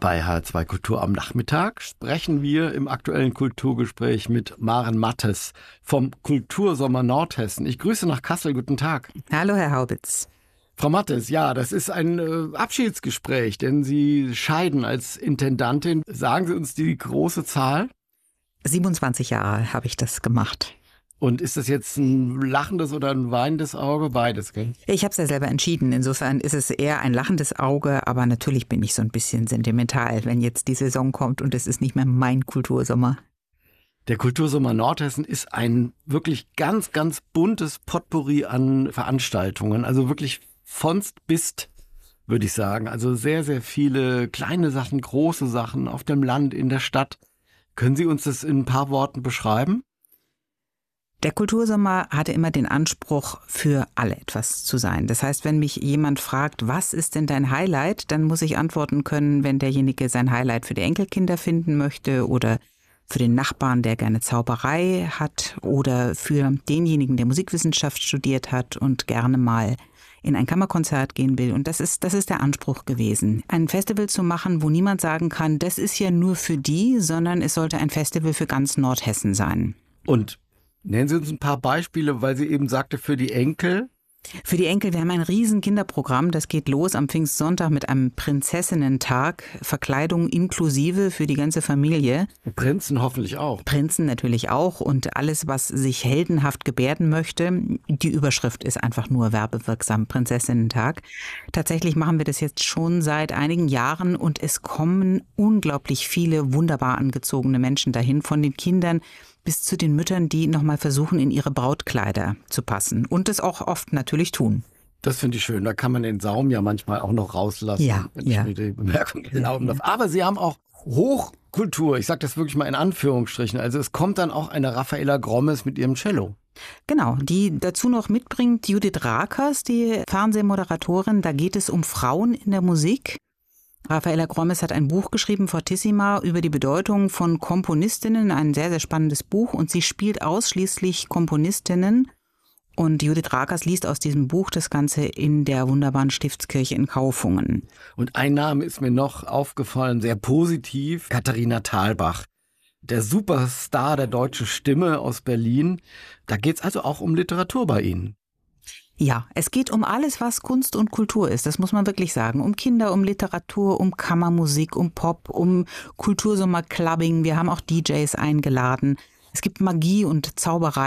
Bei HR2 Kultur am Nachmittag sprechen wir im aktuellen Kulturgespräch mit Maren Mattes vom Kultursommer Nordhessen. Ich grüße nach Kassel, guten Tag. Hallo, Herr Haubitz. Frau Mattes, ja, das ist ein Abschiedsgespräch, denn Sie scheiden als Intendantin. Sagen Sie uns die große Zahl? 27 Jahre habe ich das gemacht. Und ist das jetzt ein lachendes oder ein weinendes Auge? Beides, gell? Ich habe es ja selber entschieden. Insofern ist es eher ein lachendes Auge, aber natürlich bin ich so ein bisschen sentimental, wenn jetzt die Saison kommt und es ist nicht mehr mein Kultursommer. Der Kultursommer Nordhessen ist ein wirklich ganz, ganz buntes Potpourri an Veranstaltungen. Also wirklich vonst bis, würde ich sagen. Also sehr, sehr viele kleine Sachen, große Sachen auf dem Land, in der Stadt. Können Sie uns das in ein paar Worten beschreiben? Der Kultursommer hatte immer den Anspruch, für alle etwas zu sein. Das heißt, wenn mich jemand fragt, was ist denn dein Highlight, dann muss ich antworten können, wenn derjenige sein Highlight für die Enkelkinder finden möchte oder für den Nachbarn, der gerne Zauberei hat oder für denjenigen, der Musikwissenschaft studiert hat und gerne mal in ein Kammerkonzert gehen will. Und das ist der Anspruch gewesen, ein Festival zu machen, wo niemand sagen kann, das ist ja nur für die, sondern es sollte ein Festival für ganz Nordhessen sein. Und nennen Sie uns ein paar Beispiele, weil sie eben sagte, für die Enkel. Für die Enkel, wir haben ein riesen Kinderprogramm, das geht los am Pfingstsonntag mit einem Prinzessinnentag, Verkleidung inklusive für die ganze Familie. Prinzen hoffentlich auch. Prinzen natürlich auch und alles, was sich heldenhaft gebärden möchte. Die Überschrift ist einfach nur werbewirksam, Prinzessinnentag. Tatsächlich machen wir das jetzt schon seit einigen Jahren und es kommen unglaublich viele wunderbar angezogene Menschen dahin, von den Kindern bis zu den Müttern, die nochmal versuchen, in ihre Brautkleider zu passen und es auch oft natürlich tun. Das finde ich schön. Da kann man den Saum ja manchmal auch noch rauslassen, wenn ich mir die Bemerkung erlauben darf. Aber Sie haben auch Hochkultur, ich sage das wirklich mal in Anführungsstrichen. Also es kommt dann auch eine Raffaella Grommes mit ihrem Cello. Genau, die dazu noch mitbringt Judith Rakers, die Fernsehmoderatorin. Da geht es um Frauen in der Musik. Raffaella Grommes hat ein Buch geschrieben, Fortissima, über die Bedeutung von Komponistinnen, ein sehr, sehr spannendes Buch und sie spielt ausschließlich Komponistinnen und Judith Rakers liest aus diesem Buch das Ganze in der wunderbaren Stiftskirche in Kaufungen. Und ein Name ist mir noch aufgefallen, sehr positiv, Katharina Thalbach, der Superstar der deutschen Stimme aus Berlin. Da geht es also auch um Literatur bei Ihnen. Ja, es geht um alles, was Kunst und Kultur ist, das muss man wirklich sagen. Um Kinder, um Literatur, um Kammermusik, um Pop, um Kultursommer-Clubbing. Wir haben auch DJs eingeladen. Es gibt Magie und Zauberei.